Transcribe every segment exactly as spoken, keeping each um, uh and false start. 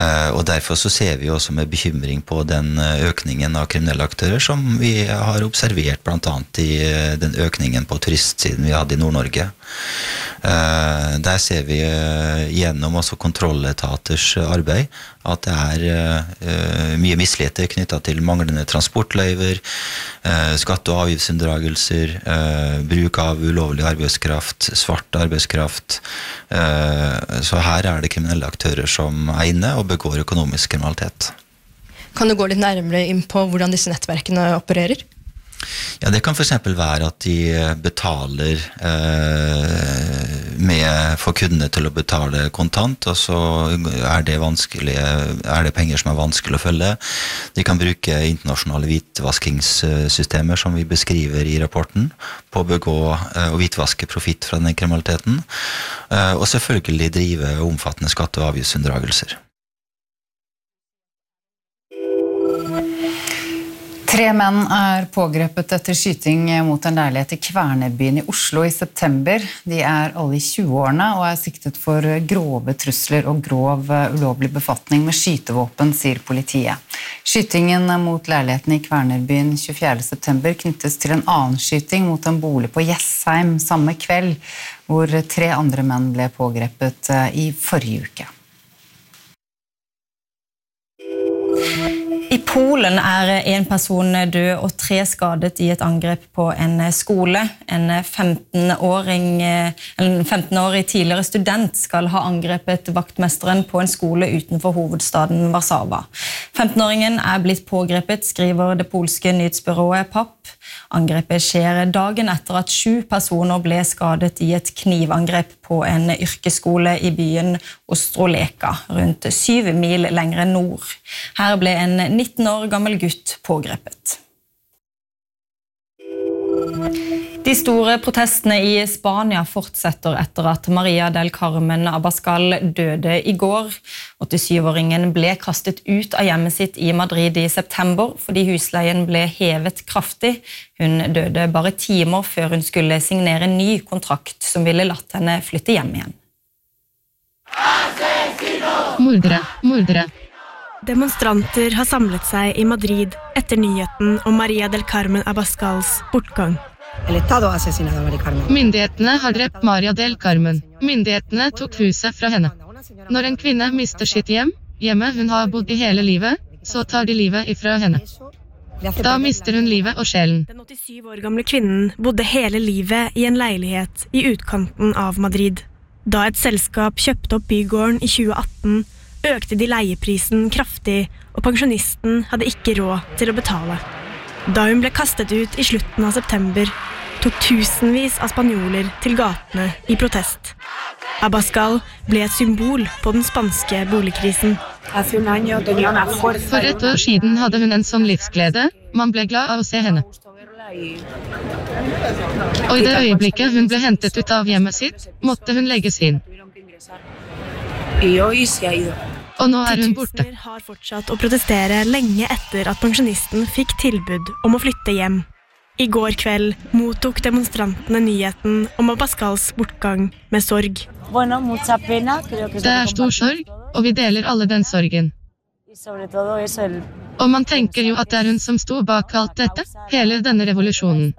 Og derfor så ser vi også med bekymring på den økningen av kriminelle aktører som vi har observert blant annet i den økningen på turistsiden vi hadde i Nord-Norge. Der ser vi gjennom også kontrolletaters arbeid at det er mye misligheter knyttet til manglende transportløyver, skatte- og avgiftsunndragelser, bruk av ulovlig arbeidskraft, svart arbeidskraft. Så her er det kriminelle aktører som er inne og begår økonomisk kriminalitet. Kan du gå litt nærmere inn på hvordan disse nettverkene opererer? Ja, det kan for eksempel være at de betaler eh, med for kundene til å betale kontant, og så er det vanskelig, er det penger som er vanskelig å følge. De kan bruke internasjonale hvitvaskingssystemer som vi beskriver i rapporten, på å begå og hvitvaske profitt fra den kriminaliteten, eh, og selvfølgelig drive omfattende skatte- og avgiftsunndragelser. Tre menn er pågrepet etter skyting mot en leilighet i Kværnerbyen i Oslo i september. De er alle i tjue-årene og er siktet for grove trusler og grov ulovlig befatning med skytevåpen, sier politiet. Skytingen mot leiligheten i Kværnerbyen tjuefjerde september knyttes til en annen skyting mot en bolig på Jessheim samme kveld, hvor tre andre menn ble pågrepet i forrige uke. I Polen er en person død og tre skadet i et angrep på en skole. En femten-åring, en femten-årig tidligere student skal ha angrepet vaktmesteren på en skole utenfor hovedstaden Warszawa. femten-åringen er blitt pågrepet, skriver det polske nyhetsbyrået P A P. Angrepet skjer dagen etter at sju personer ble skadet i et knivangrep på en yrkesskole i byen Ostroleka, rundt syv mil lengre nord. Her ble en nitten år gammel gutt pågrepet. De store protestene i Spania fortsetter etter at Maria del Carmen Abascal døde i går. åttisyv-åringen ble kastet ut av hjemmet sitt i Madrid i september fordi husleien ble hevet kraftig. Hun døde bare timer før hun skulle signere en ny kontrakt som ville latt henne flytte hjem igjen. Mordere, mordere. Demonstranter har samlet seg i Madrid etter nyheten om Maria del Carmen Abascals bortgang. Myndighetene har drept Maria del Carmen. Myndighetene tok huset fra henne. Når en kvinne mister sitt hjem, hjemmet hun har bodd i hele livet, så tar de livet ifra henne. Da mister hun livet og sjelen. Den åttisyv år gamle kvinnen bodde hele livet i en leilighet i utkanten av Madrid. Da et selskap kjøpte opp bygården i tjue atten, økte de leieprisen kraftig, og pensjonisten hadde ikke råd til å betale. Da hun ble kastet ut i slutten av september, tok tusenvis av spanjoler til gatene i protest. Abascal ble et symbol på den spanske boligkrisen. For et år siden hadde hun en sånn livsglede, man ble glad av å se henne. Og i det øyeblikket hun ble hentet ut av hjemmet sitt, måtte hun legges inn. Og nå er hun borte. Titusener har fortsatt å protestere lenge etter at pensjonisten fikk tilbud om å flytte hjem. I går kveld mottok demonstrantene nyheten om Abascals bortgang med sorg. Det er stor sorg, og vi deler alle den sorgen. Og man tenker jo at det er hun som sto bak alt dette, hele denne revolusjonen.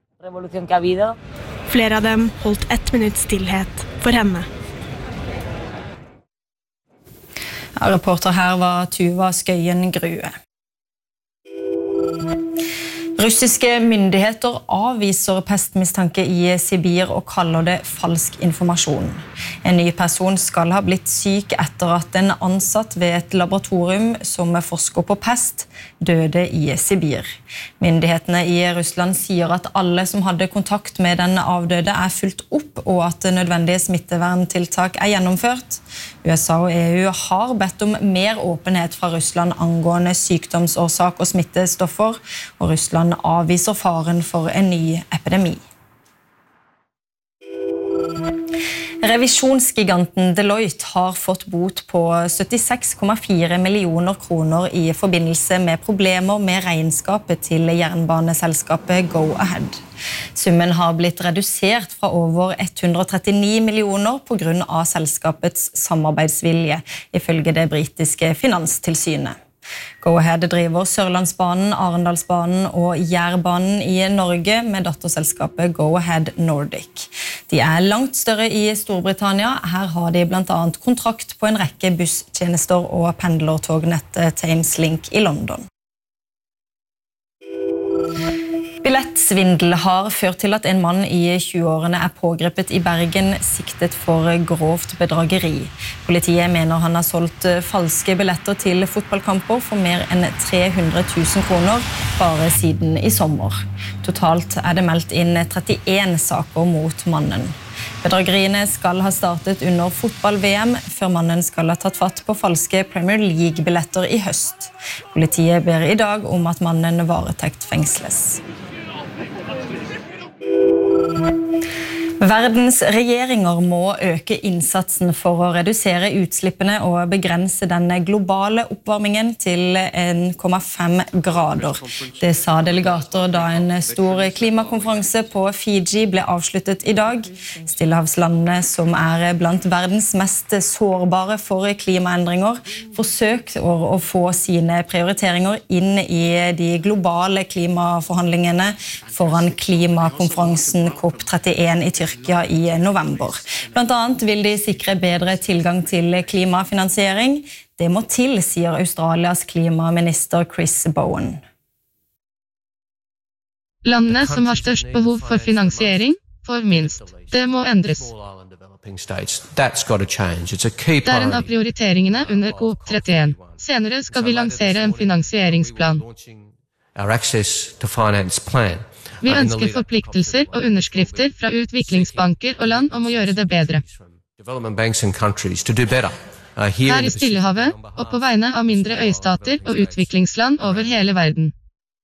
Flere av dem holdt ett minutts stillhet for henne. Reporter her var Tuva Skøyen Grue. Russiske myndigheter avviser pestmistanke i Sibir og kaller det falsk informasjon. En ny person skal ha blitt syk etter at en ansatt ved et laboratorium som forsker på pest døde i Sibir. Myndighetene i Russland sier at alle som hadde kontakt med den avdøde er fulgt opp, og at nødvendige smitteverntiltak er gjennomført. U S A og E U har bedt om mer åpenhet fra Russland angående sykdomsårsak og smittestoffer, og Russland avviser faren for en ny epidemi. Revisjonsgiganten Deloitte har fått bot på syttiseks komma fire millioner kroner i forbindelse med problemer med regnskapet til jernbaneselskapet Go-Ahead. Summen har blitt redusert fra over hundre og trettini millioner på grunn av selskapets samarbeidsvilje, ifølge det britiske finanstilsynet. Go-Ahead driver Sørlandsbanen, Arendalsbanen og Jærbanen i Norge med datterselskapet Go-Ahead Nordic. De er langt større i Storbritannia. Her har de blant annet kontrakt på en rekke busstjenester og pendlertognettet Thameslink i London. Billettsvindel har ført til at en mann i tjueårene er pågrepet i Bergen siktet for grovt bedrageri. Politiet mener han har solgt falske billetter til fotballkamper for mer enn tre hundre tusen kroner bare siden i sommer. Totalt er det meldt inn trettien saker mot mannen. Bedrageriene skal ha startet under fotball-V M, før mannen skal ha tatt fatt på falske Premier League-billetter i høst. Politiet ber i dag om at mannen varetekt fengsles. Verdens regjeringer må øke innsatsen for å redusere utslippene og begrense den globale oppvarmingen til en komma fem grader. Det sa delegater da en stor klimakonferanse på Fiji ble avsluttet i dag. Stillehavslandene, som er blant verdens mest sårbare for klimaendringer, forsøker å få sine prioriteringer inn i de globale klimaforhandlingene foran klimakonferansen COP trettien i Tyrkia i november. Blant annet vil de sikre bedre tilgang til klimafinansiering. Det må til, sier Australias klimaminister Chris Bowen. Landene som har størst behov for finansiering, får minst. Det må endres. Det er en av prioriteringene under COP trettien. Senere skal vi lansere en finansieringsplan. Vi ønsker forpliktelser og underskrifter fra utviklingsbanker og land om å gjøre det bedre. Her i Stillehavet, og på vegne av mindre øystater og utviklingsland over hele verden.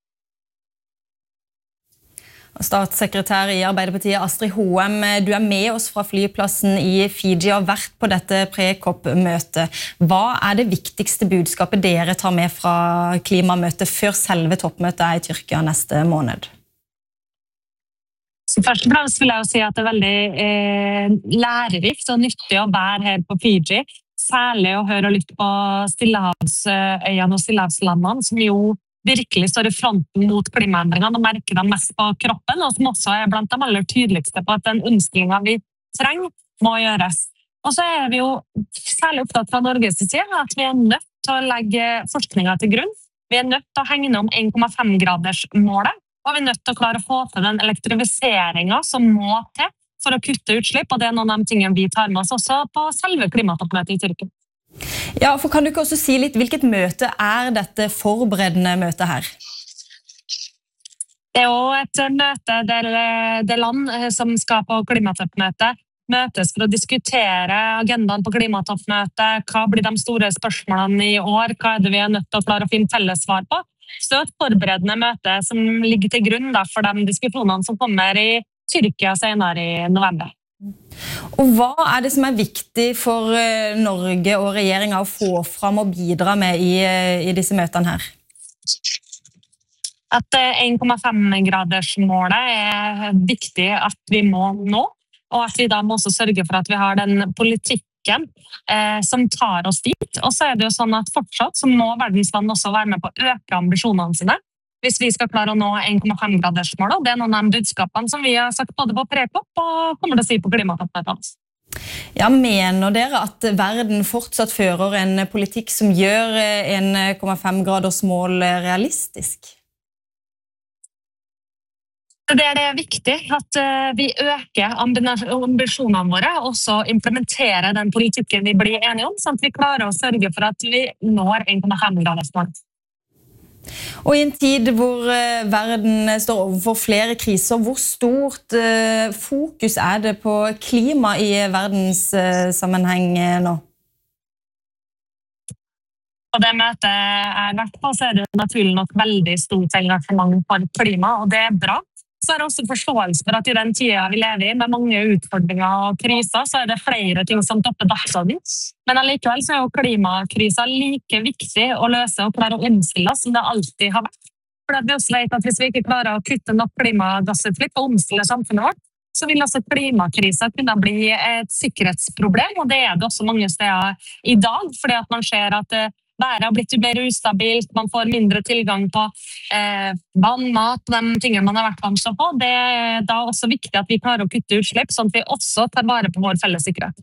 Statssekretær i Arbeiderpartiet Astrid Hoem, du er med oss fra flyplassen i Fiji og har vært på dette pre-COP-møtet. Hva er det viktigste budskapet dere tar med fra klimamøtet før selve toppmøtet er i Tyrkia neste måned? Først og fremst vil jeg jo si at det er veldig eh, lærerikt og nyttig å være her på Fiji. Særlig å høre og lytte på Stillehavsøyene og Stillehavslandene, som jo virkelig står i fronten mot klimaendringene og merker dem mest på kroppen, og som også er blant de aller tydeligste på at den omstillingen vi trenger må gjøres. Og så er vi jo særlig opptatt fra Norges side at vi er nødt til å legge forskningen til grunn. Vi er nødt til å hegne om en komma fem graders målet, og vi er nødt til å klare å få til den elektrifiseringen som må til for å kutte utslipp, og det er noen av de tingene vi tar med oss også på selve klimatoppmøtet i Tyrkia. Ja, for kan du ikke også si litt, hvilket møte er dette forberedende møtet her? Det er jo et møte der det land som skal på klimatoppmøtet møtes for å diskutere agendaen på klimatoppmøtet, hva blir de store spørsmålene i år, hva er det vi er nødt til å klare å finne felles svar på. Så et forberedende møte som ligger til grunn da, for de diskusjonene som kommer i Tyrkia senere i november. Og hva er det som er viktig for Norge og regjeringen å få fram og bidra med i, i disse møtene her? At en komma fem graders målet er viktig at vi må nå, og at vi da må også sørge for at vi har den politikken eh, som tar oss dit. Og så er det jo sånn at fortsatt så må verdens land også være med på å øke ambisjonene sine, hvis vi skal klare å nå en komma fem graders målet. Det er noen av de budskapene som vi har sagt både på pre-COP og kommer til å si på klimatoppmøtet. Ja, mener dere at verden fortsatt fører en politikk som gjør en komma fem graders mål realistisk? Det er viktig at vi øker ambisjonene våre og også implementerer den politikken vi blir enige om, sånn at vi klarer å sørge for at vi når en komma fem graders mål. Og i en tid hvor verden står overfor flere kriser, hvor stort fokus er det på klima i verdens sammenheng nå? På det møtet jeg har vært på, så er det naturlig nok veldig stort engasjement for klima, og det er bra. Så er det også forståelse for at i den tiden vi lever i, med mange utfordringer og kriser, så er det flere ting som topper dagsordenen. Men allikevel så er jo klimakrisa like viktig å løse og klare å omstille som det alltid har vært. For vi også vet at hvis vi ikke klarer å kutte nok klimagassutslipp og omstille samfunnet vårt, så vil også klimakrisa kunne bli et sikkerhetsproblem, og det er det også mange steder i dag, fordi at man ser at været har blitt mer ustabilt, man får mindre tilgang på eh, vann, mat, de tingene man har vært vant på. Det er da også viktig at vi klarer å kutte utslipp, sånn at vi også tar vare på vår felles sikkerhet.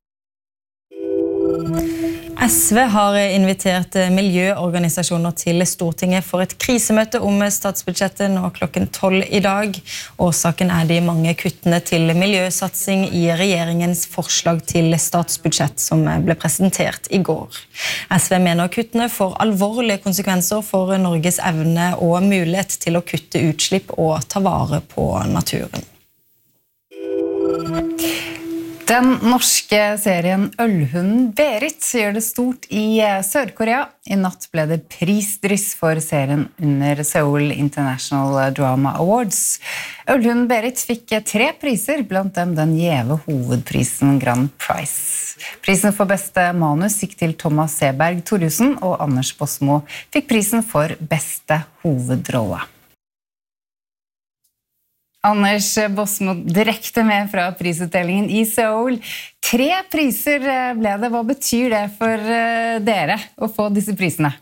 S V har invitert miljøorganisasjoner til Stortinget for et krisemøte om statsbudsjettet nå klokken tolv i dag. Årsaken er de mange kuttene til miljøsatsing i regjeringens forslag til statsbudsjett som ble presentert i går. S V mener kuttene får alvorlige konsekvenser for Norges evne og mulighet til å kutte utslipp og ta vare på naturen. Den norske serien Ølhunden Berit gjør det stort i Sør-Korea. I natt ble det prisdryss for serien under Seoul International Drama Awards. Ølhunden Berit fikk tre priser, blant dem den gjeve hovedprisen Grand Prize. Prisen for beste manus gikk til Thomas Seberg Thorjussen, og Anders Bosmo fikk prisen for beste hovedrolle. Anders Bosmo direkte med fra prisutdelingen i Seoul. Tre priser ble det. Hva betyr det for dere å få disse prisene?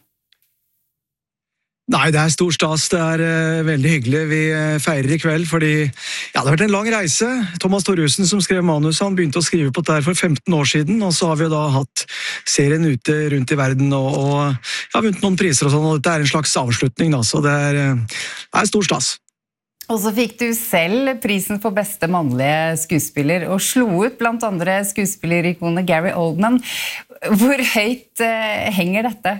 Nei, det er stor stas. Det er uh, veldig hyggelig. Vi uh, feirer i kveld, fordi ja, det har vært en lang reise. Thomas Thorjussen, som skrev manus, han begynte å skrive på det her for femten år siden, og så har vi da hatt serien ute rundt i verden, og, og ja, vunnet noen priser og sånn, og dette er en slags avslutning, da, så det er, uh, det er stor stas. Og så fikk du selv prisen for beste mannlige skuespiller, og slo ut blant andre skuespillerikonet Gary Oldman. Hvor høyt uh, henger dette?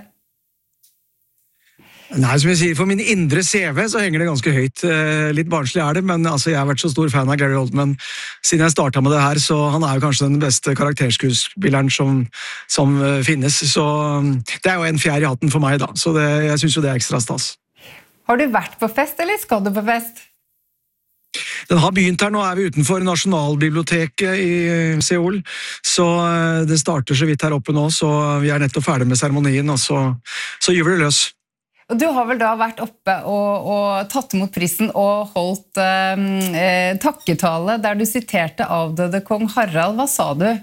Nei, som jeg sier, for min indre C V så henger det ganske høyt. Litt barnslig er det, men altså, jeg har vært så stor fan av Gary Oldman siden jeg startet med det her, så han er jo kanskje den beste karakterskuespilleren som, som finnes. Så det er jo en fjær i hatten for meg da, så det, jeg synes jo det er ekstra stas. Har du vært på fest, eller skal du på fest? Den har begynt her, nå er vi utenfor Nasjonalbiblioteket i Seoul, så det starter så vidt her oppe nå, så vi er nettopp ferdig med seremonien, og så, så gjør vi det løs. Og du har vel da vært oppe og, og tatt imot prisen og holdt eh, takketale der du siterte avdøde kong Harald. Hva sa du?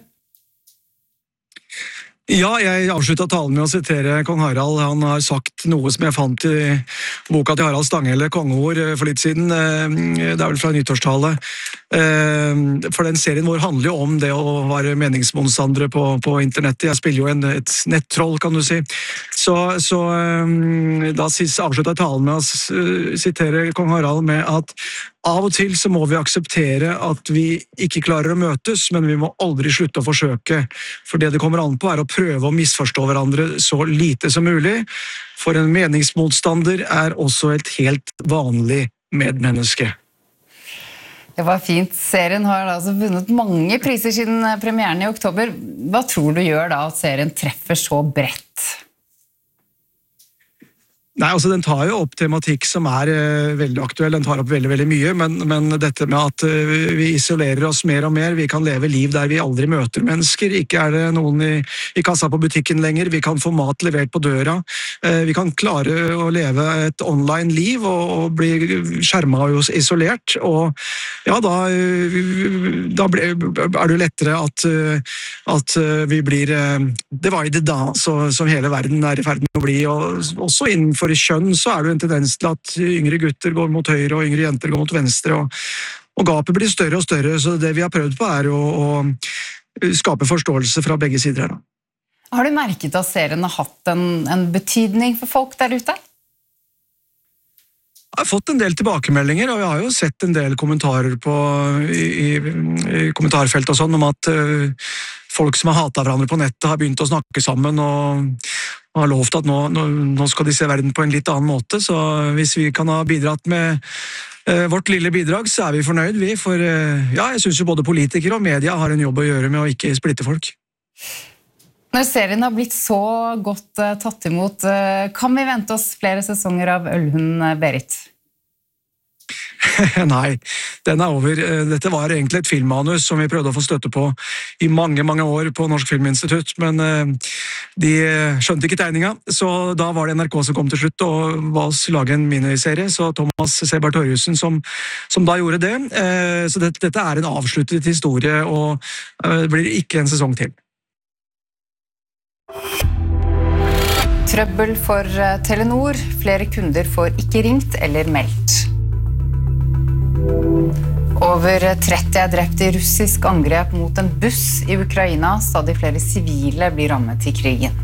Ja, jeg avsluttet talen med å sitere kong Harald. Han har sagt noe som jeg fant i boka til Harald Stanghelle, kongeord, for litt siden. Det er vel fra nyttårstale. For den serien vår handler jo om det å være meningsmotstandere på, på internettet. Jeg spiller jo en, et nettroll, kan du si. Så, så da avsluttet jeg talen med å sitere kong Harald med at av og til så må vi akseptere at vi ikke klarer å møtes, men vi må aldri slutte å forsøke. For det det kommer an på er å prøve å misforstå hverandre så lite som mulig. For en meningsmotstander er også et helt vanlig medmenneske. Det var fint. Serien har altså vunnet mange priser siden premieren i oktober. Hva tror du gjør da at serien treffer så bredt? Nei, altså den tar jo opp tematikk som er uh, veldig aktuell, den tar opp veldig, veldig mye, men, men dette med at uh, vi isolerer oss mer og mer, vi kan leve liv der vi aldri møter mennesker, ikke er det noen i, i kassa på butikken lenger, vi kan få mat levert på døra, uh, vi kan klare å leve et online liv og, og bli skjermet og isolert, og ja, da, uh, da ble, er det lettere at, uh, at uh, vi blir uh, divided da, så, som hele verden er i ferd med å bli, og også innenfor i kjønn så er det en tendens til at yngre gutter går mot høyre og yngre jenter går mot venstre, og, og gapet blir større og større, så det vi har prøvd på er å, å skape forståelse fra begge sider her da. Har du merket at serien har hatt en, en betydning for folk der ute? Jeg har fått en del tilbakemeldinger, og jeg har jo sett en del kommentarer på, i, i, i kommentarfelt og sånn, om at uh, folk som har hatet hverandre på nettet har begynt å snakke sammen, og har lovt at nå, nå, nå skal de se verden på en litt annen måte, så hvis vi kan ha bidratt med uh, vårt lille bidrag, så er vi fornøyd, vi, for uh, ja, jeg synes jo både politikere og media har en jobb å gjøre med å ikke splitte folk. Når serien har blitt så godt uh, tatt imot, uh, kan vi vente oss flere sesonger av Ølhunden Berit? Nei, den er over. Dette var egentlig et filmmanus som vi prøvde å få støtte på i mange, mange år på Norsk Filminstitutt, men de skjønte ikke tegninga, så da var det N R K som kom til slutt og ba oss lage en miniserie, så Thomas Seberg Torjussen som, som da gjorde det. Så dette, dette er en avsluttet historie, og det blir ikke en sesong til. Trøbbel for Telenor. Flere kunder får ikke ringt eller meldt. Over tretti er drept i russisk angrep mot en buss i Ukraina. Stadig flere sivile blir rammet i krigen.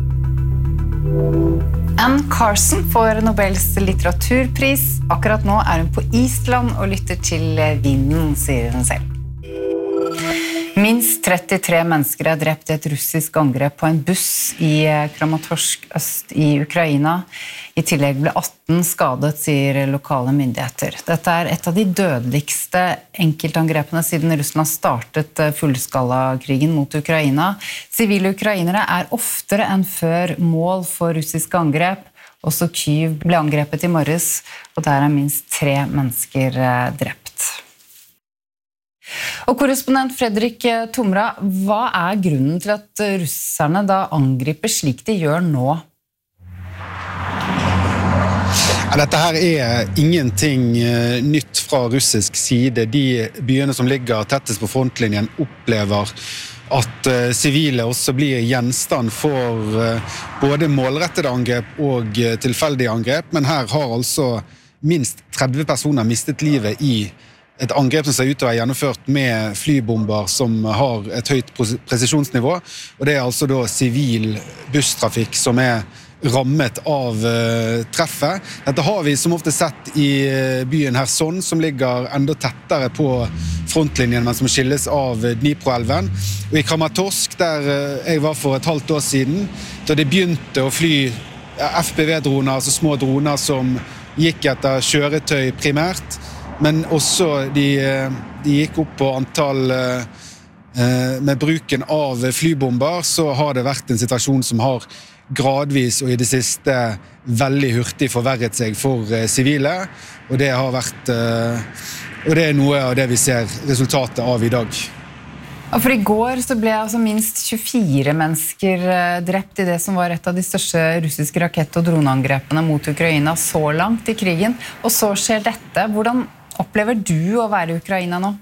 Anne Carson får Nobels litteraturpris. Akkurat nå er hun på Island og lytter til vinden, sier hun selv. Minst trettitre mennesker er drept i et russisk angrep på en buss i Kramatorsk øst i Ukraina. I tillegg ble atten skadet, sier lokale myndigheter. Dette er et av de dødeligste enkeltangrepene siden Russland startet fullskalakrigen mot Ukraina. Sivile ukrainere er oftere enn før mål for russiske angrep. Også Kyiv ble angrepet i morges, og der er minst tre mennesker drept. Og korrespondent Fredrik Tomra, hva er grunnen til at russerne da angriper slik de gjør nå? Dette her er ingenting nytt fra russisk side. De byene som ligger tettest på frontlinjen opplever at sivile også blir gjenstand for både målrettede angrep og tilfeldige angrep, men her har altså minst tretti personer mistet livet i et angrep som ser ut til å være gjennomført med flybomber som har et høyt presisjonsnivå, og det er altså da sivil busstrafikk som er rammet av uh, treffet. Dette har vi som ofte sett i uh, byen Kherson, som ligger enda tettere på frontlinjen, men som skilles av uh, Dnipro-elven. Og i Kramatorsk, der uh, jeg var for et halvt år siden, da det begynte å fly uh, F P V-droner, altså små droner som gikk etter kjøretøy primært, men også de, de gikk opp på antall uh, med bruken av flybomber, så har det vært en situasjon som har gradvis og i det siste veldig hurtig forverret seg for sivile, og det har vært og det er noe av det vi ser resultatet av i dag. For i går så ble altså minst tjuefire mennesker drept i det som var et av de største russiske rakett- og droneangrepene mot Ukraina så langt i krigen, og så skjer dette. Hvordan opplever du å være i Ukraina nå?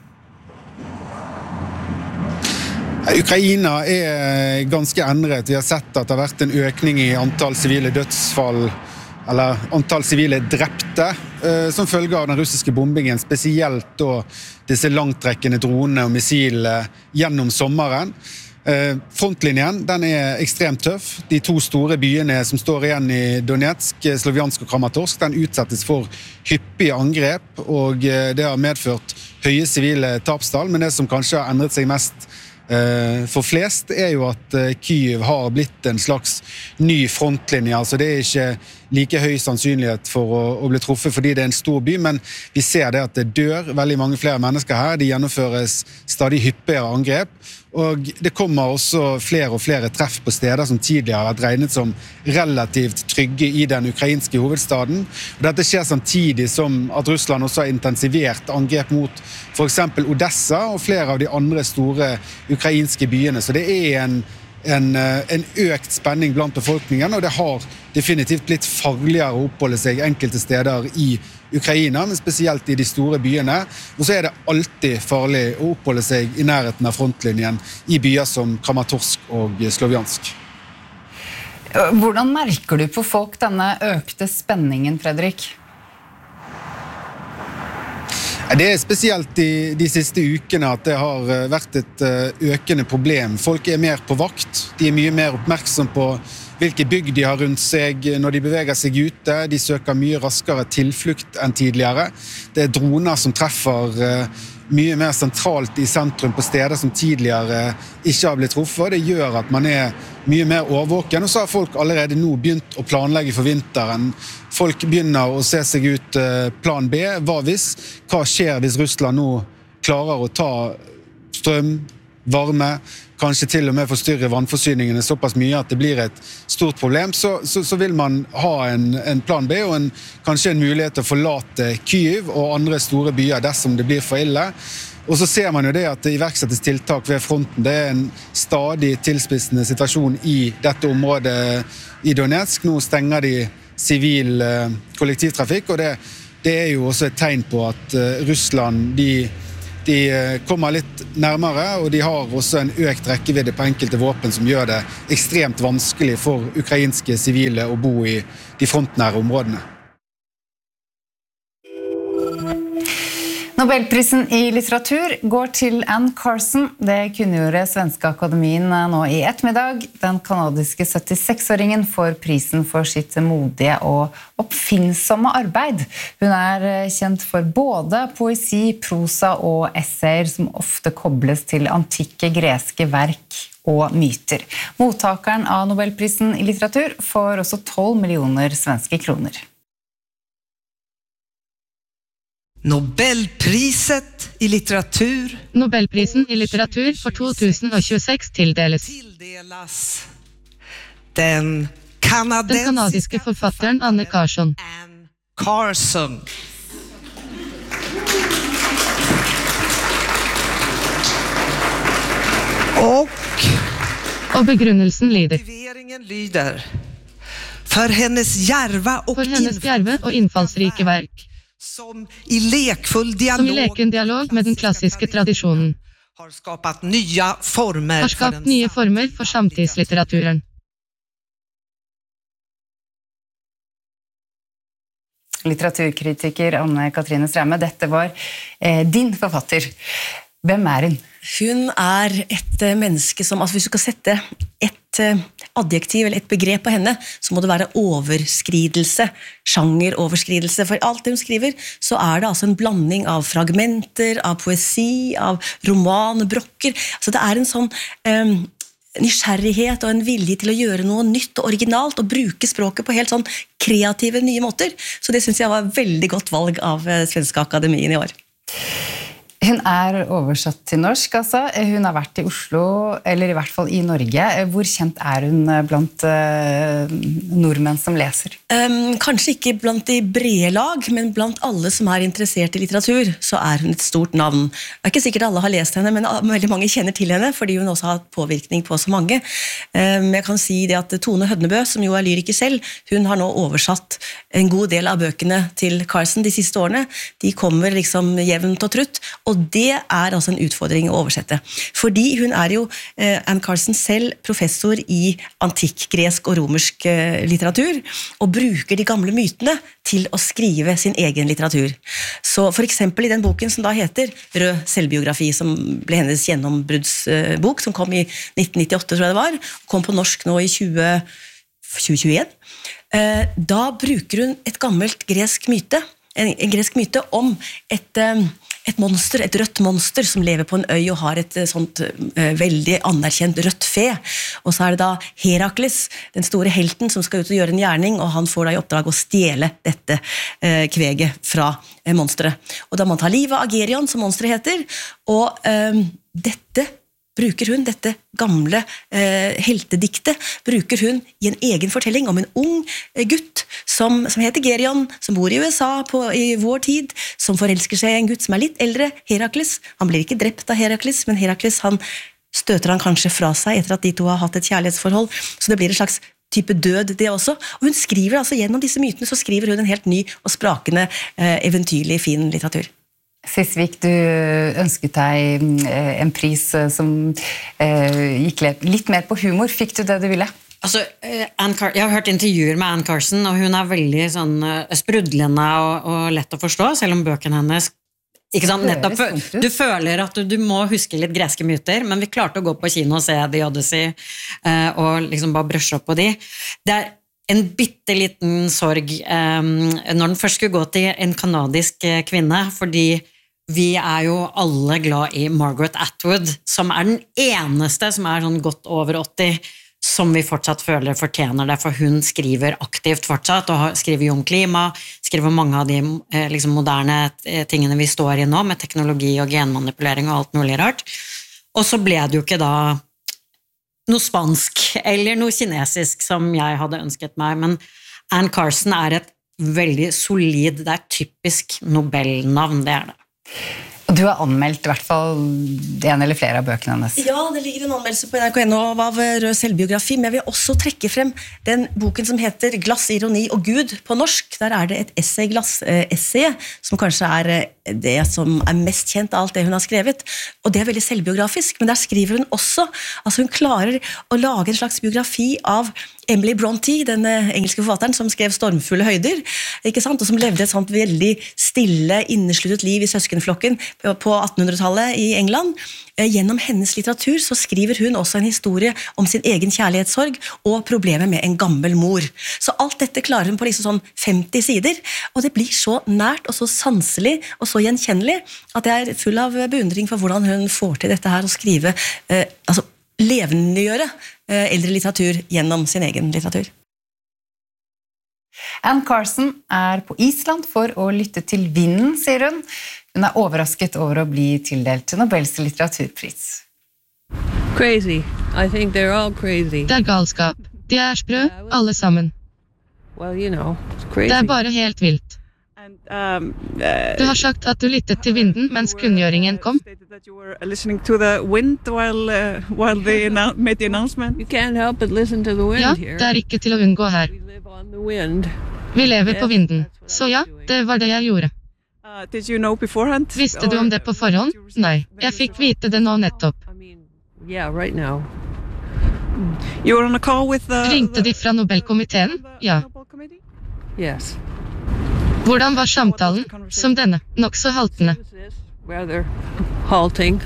Ukraina er ganske endret. Vi har sett at det har vært en økning i antall sivile dødsfall, eller antall sivile drepte, som følge av den russiske bombingen, spesielt da disse langtrekkende dronene og missilene gjennom sommeren. Frontlinjen, den er ekstremt tøff. De to store byene som står igjen i Donetsk, Sloviansk og Kramatorsk, den utsettes for hyppige angrep, og det har medført høye sivile tapstall, men det som kanskje har endret seg mest for flest er jo at Kyiv har blitt en slags ny frontlinje, altså det er ikke like høy sannsynlighet for å, å bli truffet fordi det er en stor by, men vi ser det at det dør veldig mange flere mennesker her, de gjennomføres stadig hyppigere angrep, og det kommer også flere og flere treff på steder som tidligere har vært regnet som relativt trygge i den ukrainske hovedstaden, og dette skjer samtidig som at Russland også har intensivert angrep mot for eksempel Odessa og flere av de andre store ukrainske byene, så det er en En, en økt spenning blant befolkningen, og det har definitivt blitt farligere å oppholde seg enkelte steder i Ukraina, men spesielt i de store byene. Og så er det alltid farlig å oppholde seg i nærheten av frontlinjen i byer som Kramatorsk og Sloviansk. Hvordan merker du på folk denne økte spenningen, Fredrik? Det er spesielt de, de siste ukene at det har vært et økende problem. Folk er mer på vakt, de er mye mer oppmerksom på hvilke bygg de har rundt seg når de beveger seg ute. De søker mye raskere tilflukt enn tidligere. Det er droner som treffer mye mer sentralt i sentrum på steder som tidligere ikke har blitt truffet. Det gjør at man er mye mer overvåken, og så har folk allerede nå begynt å planlegge for vinteren. Folk begynner å se seg ut plan B. Hva hvis? Hva skjer hvis Russland nå klarer å ta strøm, varme, kanskje til og med forstyrre vannforsyningene såpass mye at det blir et stort problem, så, så, så vil man ha en, en plan B og en, kanskje en mulighet til å forlate Kyiv og andre store byer dersom det blir for ille. Og så ser man jo det at det iverksettes tiltak ved fronten. Det er en stadig tilspissende situasjon i dette området i Donetsk. Nå stenger de sivil kollektivtrafikk, og det, det er jo også et tegn på at Russland, de, de kommer litt nærmere, og de har også en økt rekkevidde på enkelte våpen som gjør det ekstremt vanskelig for ukrainske sivile å bo i de frontnære områdene. Nobelprisen i litteratur går til Anne Carson. Det kunngjorde Svenska Akademien nå i ettermiddag. Den kanadiske syttiseks-åringen får prisen for sitt modige og oppfinnsomme arbeid. Hun er kjent for både poesi, prosa og essayer som ofte kobles til antikke greske verk og myter. Mottakeren av Nobelprisen i litteratur får også tolv millioner svenske kroner. Nobelpriset i litteratur. Nobelprisen i litteratur for to tusen og tjueseks tildeles. Tildelas den kanadensiske, den kanadiske forfatteren Anne Carson. Anne Carson. Og, og begrunnelsen lyder. Motiveringen lyder. For hennes djerve og, for hennes djerve og innfallsrike verk. Som i lekfull dialog, som i leken dialog med den klassiske tradisjonen har skapat nye former, har skapt nye former for samtidslitteraturen. Litteraturkritiker Anne Katrine Straume, dette var eh, din forfatter. Hvem er hun? Hun er et menneske som, altså hvis du skal sette et adjektiv eller et begrep på henne, så må det være overskridelse, sjangeroverskridelse. For alt det hun skriver, så er det altså en blanding av fragmenter, av poesi, av romanbrokker. Altså det er en sånn um, nysgjerrighet og en vilje til å gjøre noe nytt og originalt, og bruke språket på helt sånn kreative nye måter. Så det synes jeg var et veldig godt valg av Svenska Akademien i år. Hun er oversatt til norsk, altså. Hun har vært i Oslo, eller i hvert fall i Norge. Hvor kjent er hun blant uh, nordmenn som leser? Um, kanskje ikke blant de brede lag, men blant alle som er interessert i litteratur, så er hun et stort navn. Det er ikke sikkert alle har lest henne, men veldig mange kjenner til henne, fordi hun også har påvirkning på så mange. Um, jeg kan si det at Tone Hødnebø, som jo er lyriker selv, hun har nå oversatt en god del av bøkene til Carson de siste årene. De kommer liksom jevnt og trutt, og det er altså en utfordring å oversette. Fordi hun er jo, eh, Anne Carson selv, professor i antikk, gresk og romersk eh, litteratur, og bruker de gamle mytene til å skrive sin egen litteratur. Så for eksempel i den boken som da heter Rød selvbiografi, som ble hennes gjennombruddsbok, som kom i nitten nittiåtte, tror jeg det var, kom på norsk nå i tjue tjueen, eh, da bruker hun et gammelt gresk myte, en, en gresk myte om et eh, et monster, et rødt monster som lever på en øy og har et sånt uh, veldig anerkjent rødt fe. Og så er det da Herakles, den store helten, som skal ut og gjøre en gjerning, og han får da i oppdrag å stjele dette uh, kveget fra uh, monsteret. Og da må han ta livet av Agerion, som monsteret heter, og uh, dette bruker hun, dette gamle eh, heltediktet, bruker hun i en egen fortelling om en ung eh, gutt som, som heter Gerion, som bor i U S A på, i vår tid, som forelsker seg i en gutt som er litt eldre, Herakles. Han blir ikke drept av Herakles, men Herakles han støter han kanskje fra seg etter at de to har hatt et kjærlighetsforhold, så det blir en slags type død det også. Og hun skriver altså gjennom disse mytene, så skriver hun en helt ny og sprakende, eh, eventyrlig fin litteratur. Sisvik, du ønsket deg en pris som gikk litt mer på humor. Fikk du det du ville? Altså, Anne Car- jeg har hørt intervjuer med Anne Carson, og hun er veldig sånn, sprudlende og, og lett å forstå, selv om bøkene hennes ikke sant, nettopp, du føler at du, du må huske litt greske myter, men vi klarte å gå på kino og se The Odyssey og liksom bare brøsje opp på de. Det er en bitteliten sorg um, når den først skulle gå til en kanadisk kvinne, fordi vi er jo alle glad i Margaret Atwood, som er den eneste som er sånn godt over åtti, som vi fortsatt føler fortjener det, for hun skriver aktivt fortsatt, og skriver jo om klima, skriver mange av de eh, liksom moderne tingene vi står i nå, med teknologi og genmanipulering og alt mulig rart. Og så ble det jo ikke da noe spansk eller noe kinesisk som jeg hadde ønsket meg, men Anne Carson er et veldig solid, det er typisk Nobel-navn, det er det. Og du har anmeldt i hvert fall en eller flere av bøkene hennes. Ja, det ligger en anmeldelse på N R K N av Rød selvbiografi, men jeg vil også trekke frem den boken som heter Glass, ironi og Gud på norsk. Der er det et essay, glass-essay, som kanskje er det som er mest kjent av alt det hun har skrevet. Og det er veldig selvbiografisk, men der skriver hun også, altså hun klarer å lage en slags biografi av Emily Brontë, den engelske forfatteren som skrev Stormfulle høyder, ikke sant? Og som levde et sånt veldig stille, innesluttet liv i søskenflokken på attenhundretallet i England. Gjennom hennes litteratur så skriver hun også en historie om sin egen kjærlighetssorg og problemet med en gammel mor. Så alt dette klarer hun på liksom sånn femti sider, og det blir så nært og så sanselig og så gjenkjennelig at jeg er full av beundring for hvordan hun får til dette her å skrive, eh, altså levendegjøre eh, eldre litteratur gjennom sin egen litteratur. Anne Carson er på Island for å lytte til vinden, sier hun. Hun er overrasket over å bli tildelt Nobels litteraturpris. Crazy. I think they're all crazy. Det er galskap. De er sprø, alle sammen. Well, you know, it's crazy. Det er bare helt vilt. Um, uh, Du har sagt at du lyttet til vinden mens kunngjøringen kom. That you were listening to the wind while uh, while they made the announcement. You can't help but listen to the wind Ja, here. det er ikke til å unngå her. We live on the wind. Vi lever på vinden. Så ja, det var det jeg gjorde. Uh, did you know beforehand? Visste du om det på forhånd? Nei, jeg fikk vite det nå nettopp. Yeah, right now. You were on a call with the, Ringte de fra Nobelkomiteen? Ja. Yes. Hvordan var samtalen? Som denne, nok så haltende. Rather halting.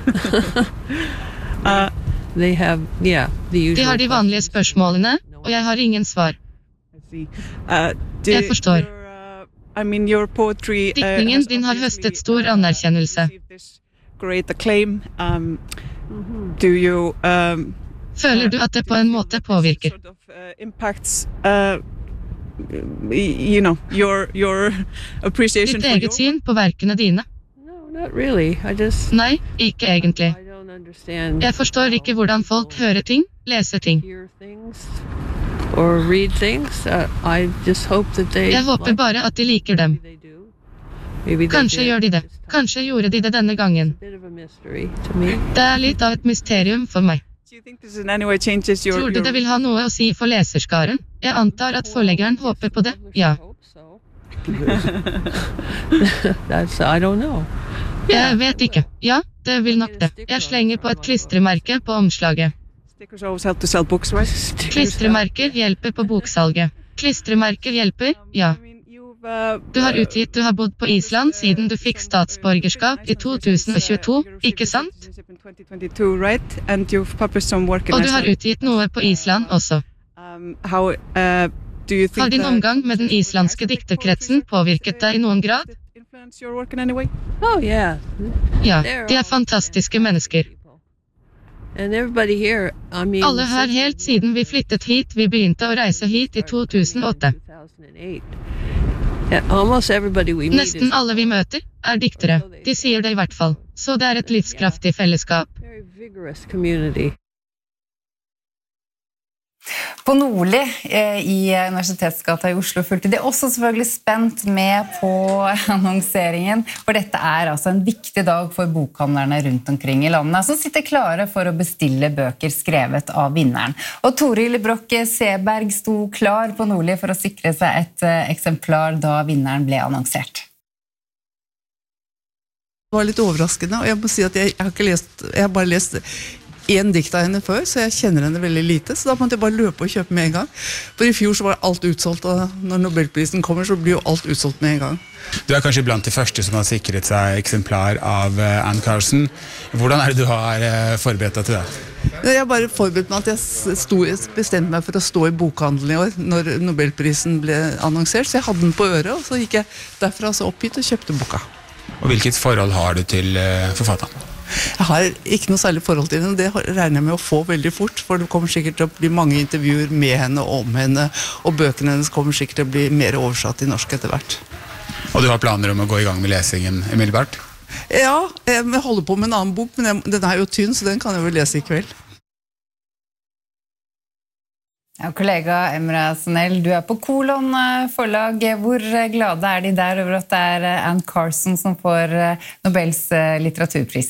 uh, they have, yeah, the usual. De har de vanlige spørsmålene, og jeg har ingen svar. Uh, Jeg forstår. I mean, your poetry, uh, Diktningen din har høstet stor anerkjennelse. Great acclaim. Um, do you um, Føler du at det på en måte påvirker? sort of, uh, impacts uh, you know, your your appreciation Ditt for eget your syn på verkene dine? No, not really. I just Nei, ikke egentlig. I don't understand. Jeg forstår ikke hvordan folk hører ting, leser ting. Hear things or read things. Uh, I just hope that they Jeg håper bare at de liker dem. Maybe they Kanskje did. gjør de det. Kanskje gjorde de det denne gangen. Bit of a mystery to me. Det er litt av et mysterium for meg. Do you think this in any way changes your, Tror du your det vil ha noe å si for leserskaren? Jeg antar at forleggeren håper på det, ja. That's I don't know. Jeg vet ikke. Ja, det vil nok det. Jeg slenger på et klistremerke på omslaget. stickers always help to sell books, right? Klistremerker hjelper på boksalget. Klistremerker hjelper, ja. Du har utgitt du har bodd på Island siden du fikk statsborgerskap i to tusen tjueto, ikke sant? twenty-two, right? And you've published some work in Og du har Iceland. utgitt noe på Island også. Um, how uh, do you think Har din that omgang med den islandske dikterkretsen påvirket deg i noen grad? influenced your work in any way? Oh yeah. Ja, de er fantastiske mennesker. And everybody here, I mean, Alle her helt siden vi flyttet hit, vi begynte å reise hit i to tusen åtte. two thousand eight. Yeah, almost everybody we meet Nesten is alle vi møter, er diktere. De sier det i hvert fall. Så det er et livskraftig fellesskap. a very vigorous community. På Nordli eh, i Universitetsgata i Oslo fulgte de også selvfølgelig spent med på annonseringen, for dette er altså en viktig dag for bokhandlerne rundt omkring i landet, som sitter klare for å bestille bøker skrevet av vinneren. Og Toril Broch Seberg sto klar på Nordli for å sikre seg et eh, eksemplar da vinneren ble annonsert. Det var litt overraskende, og jeg må si at jeg, jeg har ikke lest, jeg har bare lest en dikt av henne før, så jeg kjenner henne veldig lite, så da måtte jeg bare løpe og kjøpe med en gang. For i fjor så var alt utsolgt, og når Nobelprisen kommer så blir jo alt utsolgt med en gang. Du er kanskje blant de første som har sikret seg eksemplar av Anne Carson. Hvordan er det du har forberedt deg til det? Jeg har bare forberedt meg at jeg sto, bestemte meg for å stå i bokhandelen i år, når Nobelprisen ble annonsert, så jeg hadde den på øret, og så gikk jeg derfra så opp hit og kjøpte boka. Og hvilket forhold har du til forfatteren? Jeg har ikke noe særlig forhold til henne, det regner jeg med å få veldig fort, for det kommer sikkert til å bli mange intervjuer med henne og om henne, og bøkene hennes kommer sikkert til å bli mer oversatt i norsk etter hvert. Og du har planer om å gå i gang med lesingen umiddelbart? Ja, jeg holder på med en annen bok, men den er jo tynn, så den kan jeg vel lese i kveld. Ja, kollega Emre Sanel, du er på Kolon forlag. Hvor glade er de der over at det er Anne Carson som får Nobels litteraturpris?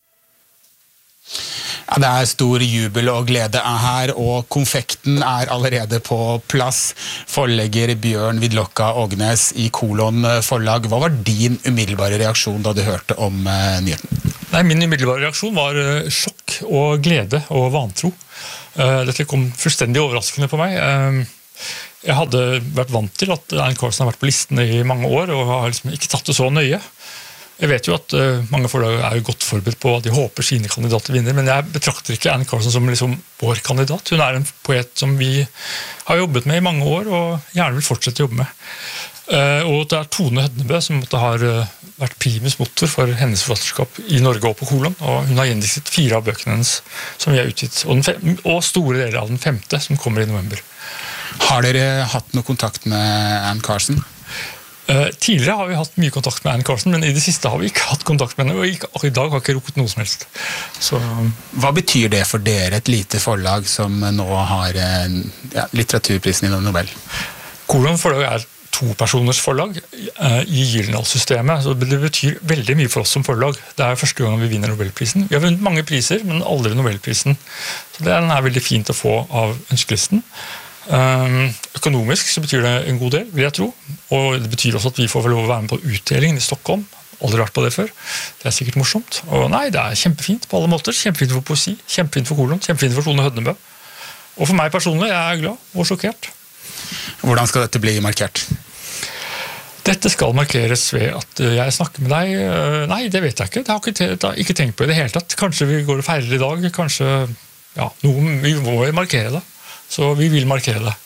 Ja, det er stor jubel og glede her, og konfekten er allerede på plass. Forlegger Bjørn Vidlokka Ågnes i Kolon forlag. Hva var din umiddelbare reaksjon da du hørte om uh, nyheten? Nei, min umiddelbare reaksjon var uh, sjokk og glede og vantro. Uh, dette kom fullstendig overraskende på meg. Uh, jeg hadde vært vant til at Anne Carson har vært på listen i mange år, og har liksom ikke tatt det så nøye. Jeg vet jo at uh, mange forlag er godt forberedt på at de håper sine kandidater vinner, men jeg betrakter ikke Anne Carson som liksom vår kandidat. Hun er en poet som vi har jobbet med i mange år, og gjerne vil fortsette å jobbe med. Uh, og det er Tone Hødnebø som har uh, vært primus motor for hennes forfatterskap i Norge og på Kolon, og hun har gjendiktet fire av bøkene hennes som vi har utgitt, og, den fem, og store deler av den femte som kommer i november. Har dere hatt noe kontakt med Anne Carson? Uh, tidligere har vi hatt mye kontakt med Anne Carson, men i det siste har vi ikke hatt kontakt med henne, og ikke, i dag har ikke rukket noe som helst. Så, um, Hva betyr det for dere, et lite forlag som nå har uh, ja, litteraturprisen i Nobel? Kolon forlag er to-personers forlag uh, i Gyldendal-systemet, så det betyr veldig mye for oss som forlag. Det er første gang vi vinner Nobelprisen. Vi har vunnet mange priser, men aldri Nobelprisen. Så den er veldig fint å få av ønskelisten. Um, økonomisk så betyr det en god del, vil jeg tro. Og det betyr også at vi får lov å være med på utdelingen i Stockholm. Aldri vært på det før. Det er sikkert morsomt. Og nei, det er kjempefint på alle måter. Kjempefint for poesi, kjempefint for Kolon, kjempefint for Tone Hødnebø. Og for meg personlig, jeg er glad og sjokkert. Hvordan skal dette bli markert? Dette skal markeres ved at jeg snakker med deg. Nei, det vet jeg ikke. Det har ikke, det har ikke tenkt på i det hele tatt. Kanskje vi går og feirer i dag. Kanskje, ja, noe, vi må markere det. Så vi vil markere det.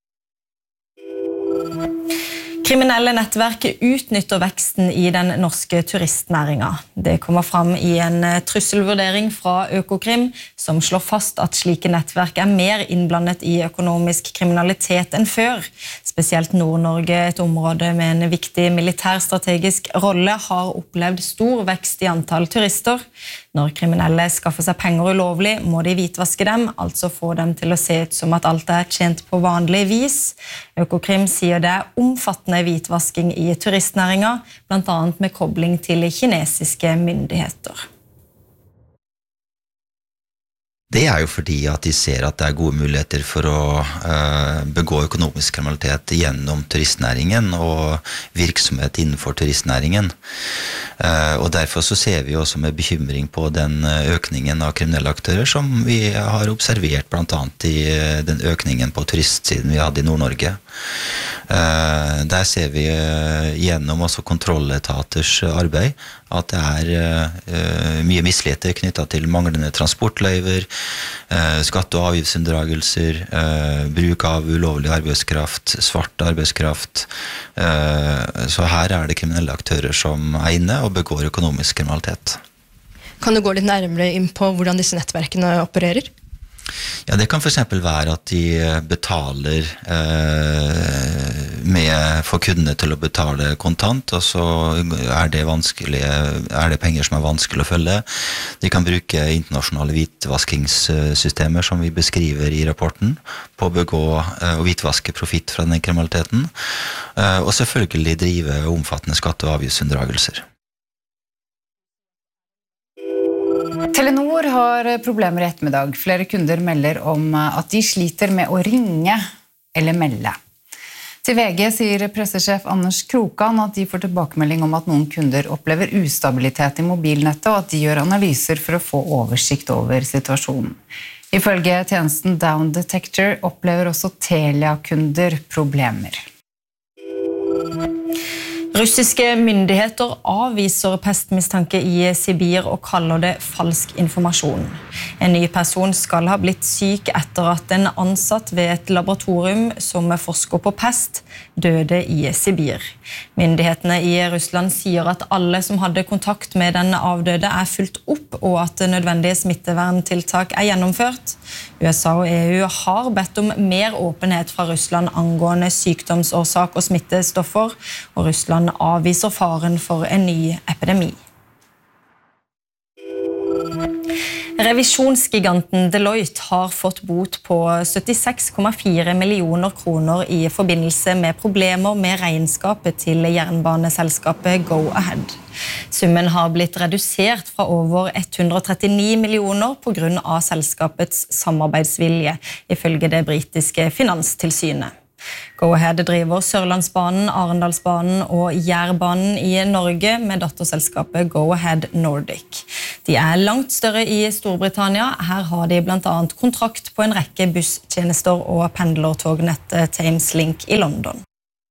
Kriminelle nettverk utnytter veksten i den norske turistnæringen. Det kommer fram i en trusselvurdering fra Økokrim, som slår fast at slike nettverk er mer innblandet i økonomisk kriminalitet enn før. Spesielt Nord-Norge, et område med en viktig militærstrategisk rolle, har opplevd stor vekst i antall turister. Når kriminelle skaffer seg penger ulovlig, må de hvitvaske dem, altså få dem til å se ut som at alt er tjent på vanlig vis. Økokrim sier det er omfattende hvitvasking i turistnæringen, blant annet med kobling til kinesiske myndigheter. Det er jo fordi at de ser at det er gode muligheter for å uh, begå økonomisk kriminalitet gjennom turistnæringen og virksomhet innenfor turistnæringen. Uh, og derfor så ser vi også med bekymring på den økningen av kriminelle aktører som vi har observert blant annet i den økningen på turistsiden vi hadde i Nord-Norge. Uh, der ser vi uh, gjennom også kontrolletaters arbeid at det er uh, mye misligheter knyttet til manglende transportløyver, uh, skatte- og avgiftsunndragelser, uh, bruk av ulovlig arbeidskraft, svart arbeidskraft. Uh, så her er det kriminelle aktører som er inne og begår økonomisk kriminalitet. Kan du gå litt nærmere inn på hvordan disse nettverkene opererer? Ja, det kan for eksempel være at de betaler eh, med for kundene til å betale kontant, og så er det, vanskelig, er det penger som er vanskelig å følge. De kan bruke internasjonale hvitvaskingssystemer som vi beskriver i rapporten, på å begå og hvitvaske profitt fra den kriminaliteten, eh, og selvfølgelig drive omfattende skatte- og avgiftsunndragelser. Telenor har problemer i ettermiddag. Flere kunder melder om at de sliter med å ringe eller melde. Til V G sier pressesjef Anders Krokan at de får tilbakemelding om at noen kunder opplever ustabilitet i mobilnettet, og at de gjør analyser for å få oversikt over situasjonen. Ifølge tjenesten Down Detector opplever også Telia-kunder problemer. Russiske myndigheter avviser pestmistanke i Sibir og kaller det falsk informasjon. En ny person skal ha blitt syk etter at en ansatt ved et laboratorium som forsker på pest døde i Sibir. Myndighetene i Russland sier at alle som hadde kontakt med den avdøde er fulgt opp, og at nødvendige smitteverntiltak er gjennomført. U S A og E U har bedt om mer åpenhet fra Russland angående sykdomsårsak og smittestoffer, og Russland avviser faren for en ny epidemi. Revisjonsgiganten Deloitte har fått bot på syttiseks komma fire millioner kroner i forbindelse med problemer med regnskapet til jernbaneselskapet Go-Ahead. Summen har blitt redusert fra over hundre og trettini millioner på grunn av selskapets samarbeidsvilje, ifølge det britiske finanstilsynet. Go-Ahead driver Sørlandsbanen, Arendalsbanen og Jærbanen i Norge med datterselskapet Go-Ahead Nordic. De er langt større i Storbritannia. Her har de blant annet kontrakt på en rekke busstjenester og pendlertognettet Thames Link i London.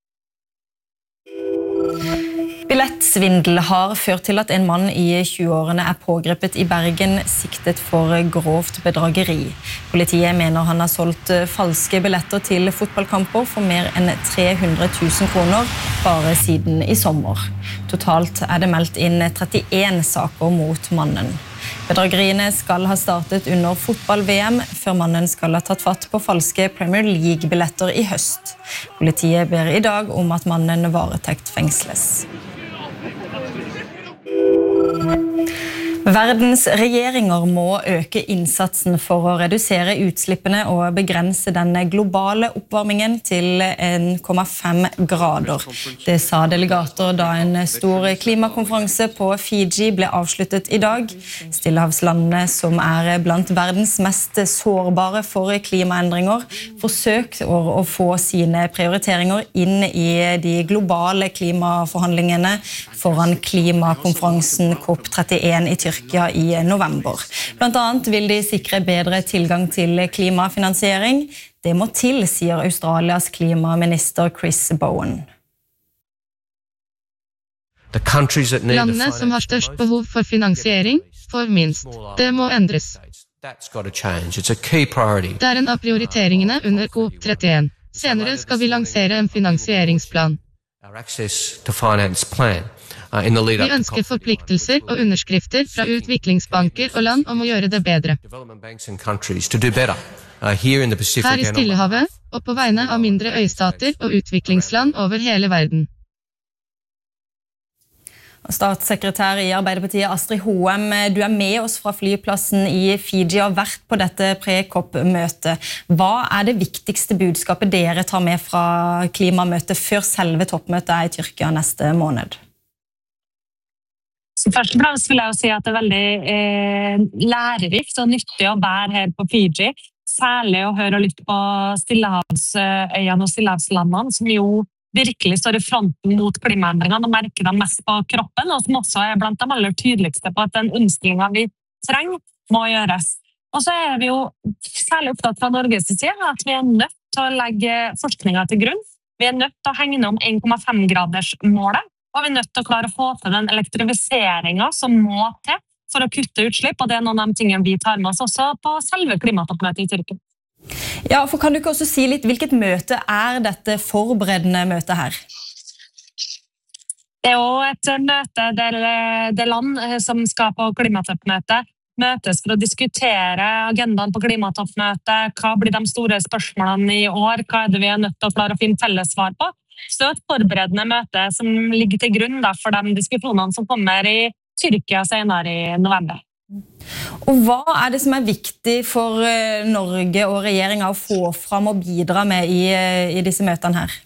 Billettsvindel har ført til at en mann i tjueårene er pågrepet i Bergen siktet for grovt bedrageri. Politiet mener han har solgt falske billetter til fotballkamper for mer enn tre hundre tusen kroner bare siden i sommer. Totalt er det meldt inn trettien saker mot mannen. Bedrageriene skal ha startet under fotball-V M, før mannen skal ha tatt fatt på falske Premier League-billetter i høst. Politiet ber i dag om at mannen varetekt fengsles. Verdens regjeringer må øke innsatsen for å redusere utslippene og begrense den globale oppvarmingen til en komma fem grader. Det sa delegater da en stor klimakonferanse på Fiji ble avsluttet i dag. Stillehavslandene, som er blant verdens mest sårbare for klimaendringer, forsøker å få sine prioriteringer inn i de globale klimaforhandlingene foran klimakonferansen COP trettien i Tyrkia i november. Blant annet vil de sikre bedre tilgang til klimafinansiering. Det må til, sier Australias klimaminister Chris Bowen. Landene som har størst behov for finansiering får minst. Det må endres. Det er en av prioriteringene under COP trettien. Senere skal vi lansere en finansieringsplan. Vi ønsker forpliktelser og underskrifter fra utviklingsbanker og land om å gjøre det bedre. Her i Stillehavet, og på vegne av mindre øystater og utviklingsland over hele verden. Statssekretær i Arbeiderpartiet Astrid Hoem, du er med oss fra flyplassen i Fiji og har vært på dette pre-COP-møtet. Hva er det viktigste budskapet dere tar med fra klimamøtet før selve toppmøtet er i Tyrkia neste måned? Først og fremst vil jeg jo si at det er veldig eh, lærerikt og nyttig å være her på Fiji. Særlig å høre litt på Stillehavsøyene og Stillehavslandene, som jo virkelig står i fronten mot klimaendringene og merker dem mest på kroppen, og som også er blant de aller tydeligste på at den omstillingen vi trenger må gjøres. Og så er vi jo særlig opptatt fra Norges side at vi er nødt til å legge forskningen til grunn. Vi er nødt til å hegne om en komma fem graders målet. Og vi er nødt til å klare å få til den elektrifiseringen som må til for å kutte utslipp, og det er noen av de tingene vi tar med oss også på selve klimatoppmøtet i Tyrkia. Ja, for kan du ikke også si litt, hvilket møte er dette forberedende møtet her? Det er jo et møte der det land som skal på klimatoppmøtet møtes for å diskutere agendaen på klimatoppmøtet, hva blir de store spørsmålene i år, hva er det vi er nødt til å klare å finne felles svar på. Så et forberedende møte som ligger til grunn da, for de diskusjonene som kommer i Tyrkia senere i november. Og hva er det som er viktig for Norge og regjeringen å få fram og bidra med i, i disse møtene her?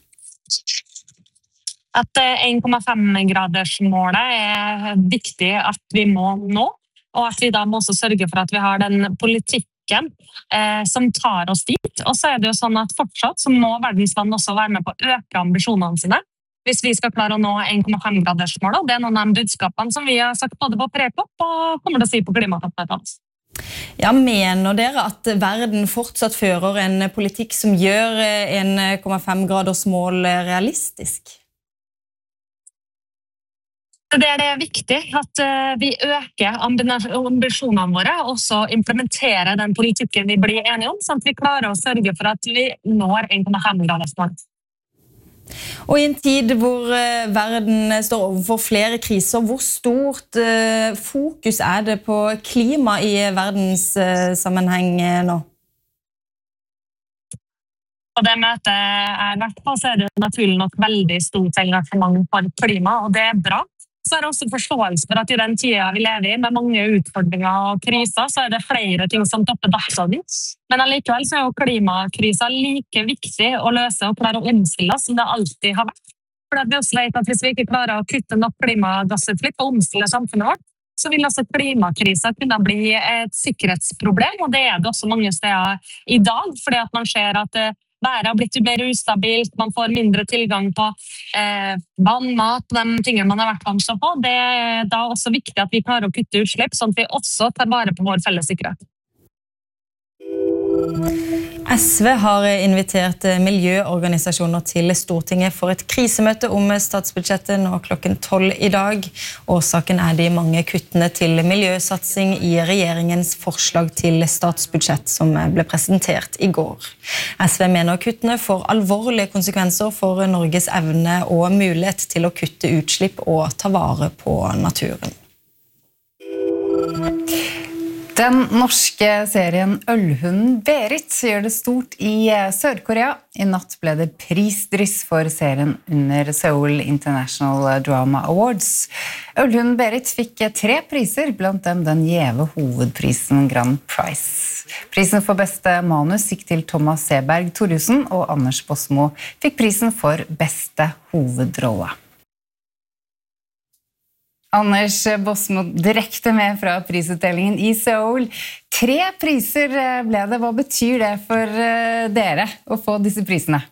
At en komma fem graders målet er viktig at vi må nå, og at vi da må også sørge for at vi har den politikken Eh, som tar oss dit. Og så er det jo sånn at fortsatt så må verdens land også være med på å øke ambisjonene sine hvis vi skal klare å nå en komma fem graders mål. Det er noen av de budskapene som vi har sagt både på pre-COP og kommer til å si på klimatoppmøtet. Ja, mener dere at verden fortsatt fører en politikk som gjør en komma fem graders mål realistisk? Det er det viktig at vi øker ambisjonene våre og også implementerer den politikken vi blir enige om, sånn at vi klarer å sørge for at vi når en komma fem graders mål. Og i en tid hvor verden står overfor flere kriser, hvor stort fokus er det på klima i verdenssammenheng nå? På det møtet jeg har vært på, så er det naturlig nok veldig stort engasjement for klima, og det er bra. Så er det også forståelse for at i den tiden vi lever i, med mange utfordringer og kriser, så er det flere ting som topper dagsordenen. Men allikevel så er jo klimakrisa like viktig å løse og klare å omstille som det alltid har vært. For vi også vet at hvis vi ikke klarer å kutte nok klimagassutslipp og omstille samfunnet vårt, så vil også klimakrisa kunne bli et sikkerhetsproblem, og det er det også mange steder i dag, fordi at man ser at været har blitt mer ustabilt, man får mindre tilgang på eh, vann, mat, de tingene man har vært vant på. Det er da også viktig at vi klarer å kutte utslipp, sånn at vi også tar vare på vår felles sikkerhet. S V har invitert miljøorganisasjoner til Stortinget for et krisemøte om statsbudsjettet nå klokken tolv i dag. Årsaken er de mange kuttene til miljøsatsing i regjeringens forslag til statsbudsjett som ble presentert i går. S V mener kuttene får alvorlige konsekvenser for Norges evne og mulighet til å kutte utslipp og ta vare på naturen. Den norske serien Ølhunden Berit gjør det stort i Sør-Korea. I natt ble det prisdryss for serien under Seoul International Drama Awards. Ølhunden Berit fikk tre priser, blant dem den gjeve hovedprisen Grand Prize. Prisen for beste manus gikk til Thomas Seberg Thorjussen, og Anders Bosmo fikk prisen for beste hovedrolle. Anders Bosmo direkte med fra prisutdelingen i Seoul. Tre priser ble det. Hva betyr det for dere å få disse prisene?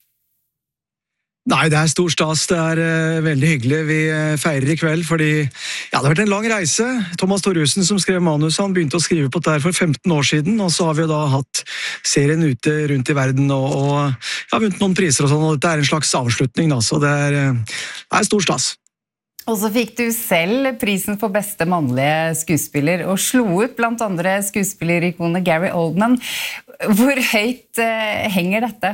Nei, det er stor stas. Det er uh, veldig hyggelig. Vi uh, feirer i kveld, fordi ja, det har vært en lang reise. Thomas Thorjussen, som skrev manus, han begynte å skrive på det her for femten år siden, og så har vi da hatt serien ute rundt i verden, og, og ja, vunnet noen priser og sånn, og dette er en slags avslutning, da, så det er, uh, det er stor stas. Og så fikk du selv prisen for beste mannlige skuespiller, og slo ut blant andre skuespillerikonet Gary Oldman. Hvor høyt uh, henger dette?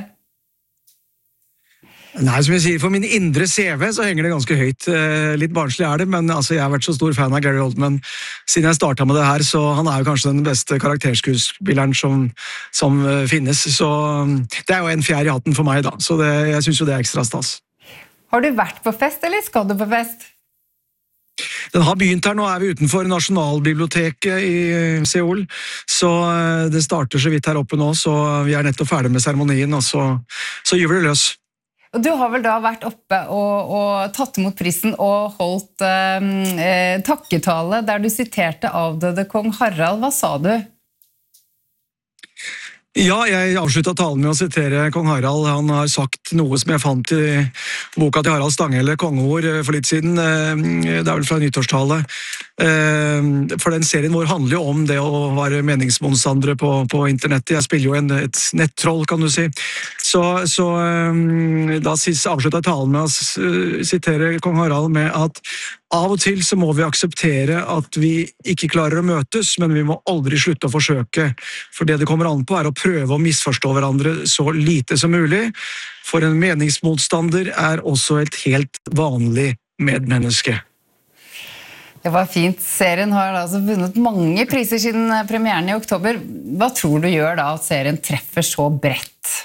Nei, som jeg sier, for min indre C V så henger det ganske høyt. Litt barnslig er det, men altså, jeg har vært så stor fan av Gary Oldman siden jeg startet med det her, så han er jo kanskje den beste karakterskuespilleren som, som finnes. Så det er jo en fjær i hatten for meg da, så det, jeg synes jo det er ekstra stas. Har du vært på fest, eller skal du på fest? Den har begynt her, nå er vi utenfor Nasjonalbiblioteket i Seoul, så det starter så vidt her oppe nå, så vi er nettopp ferdig med seremonien, og så, så gyver det løs. Og du har vel da vært oppe og, og tatt imot prisen og holdt eh, takketale der du siterte avdøde kong Harald. Hva sa du? Ja, jeg avsluttet talen med å sitere kong Harald. Han har sagt noe som jeg fant i boka til Harald Stanghelle, kongeord, for litt siden. Det er vel fra nyttårstale. For den serien vår handler jo om det å være meningsmotstandere på, på internettet. Jeg spiller jo en, et nettroll, kan du si. Så, så da avsluttet jeg talen med å sitere kong Harald med at av og til så må vi akseptere at vi ikke klarer å møtes, men vi må aldri slutte å forsøke. For det det kommer an på er å prøve å misforstå hverandre så lite som mulig. For en meningsmotstander er også et helt vanlig medmenneske. Det var fint. Serien har altså vunnet mange priser siden premieren i oktober. Hva tror du gjør da at serien treffer så bredt?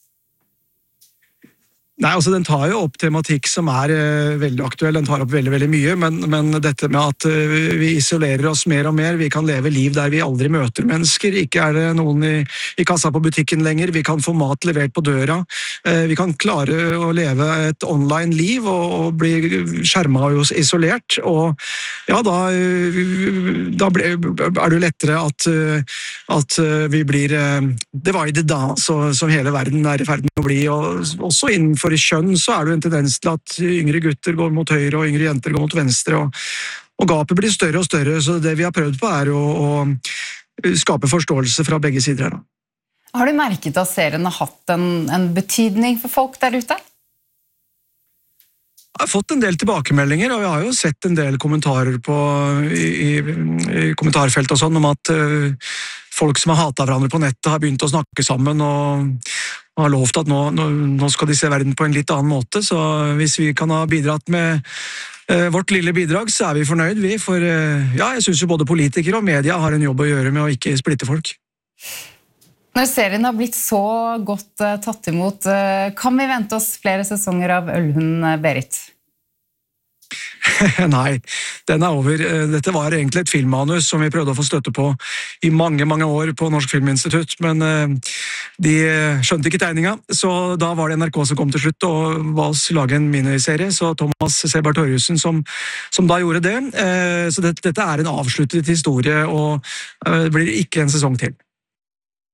Nei, altså den tar jo opp tematikk som er uh, veldig aktuell, den tar opp veldig, veldig mye, men, men dette med at uh, vi isolerer oss mer og mer, vi kan leve liv der vi aldri møter mennesker, ikke er det noen i, i kassa på butikken lenger, vi kan få mat levert på døra, uh, vi kan klare å leve et online liv og, og bli skjermet og isolert, og ja, da, uh, da ble, er det lettere at, uh, at uh, vi blir uh, divided da, så, som hele verden er i ferd med å bli, og også innenfor i kjønn så er det en tendens til at yngre gutter går mot høyre og yngre jenter går mot venstre, og, og gapet blir større og større, så det vi har prøvd på er å, å skape forståelse fra begge sider her da. Har du merket at serien har hatt en, en betydning for folk der ute? Jeg har fått en del tilbakemeldinger, og vi har jo sett en del kommentarer på, i, i, i kommentarfelt og sånn, om at uh, folk som har hatet hverandre på nettet har begynt å snakke sammen, og har lovt at nå, nå, nå skal de se verden på en litt annen måte, så hvis vi kan ha bidratt med uh, vårt lille bidrag, så er vi fornøyd, vi, for uh, ja, jeg synes jo både politikere og media har en jobb å gjøre med å ikke splitte folk. Når serien har blitt så godt uh, tatt imot, uh, kan vi vente oss flere sesonger av Ølhunden Berit? Nei, den er over. Dette var egentlig et filmmanus som vi prøvde å få støtte på i mange, mange år på Norsk Filminstitutt, men de skjønte ikke tegninga, så da var det N R K som kom til slutt og ba oss lage en miniserie, så Thomas Seberg Torjussen som, som da gjorde det. Så dette, dette er en avsluttet historie, og det blir ikke en sesong til.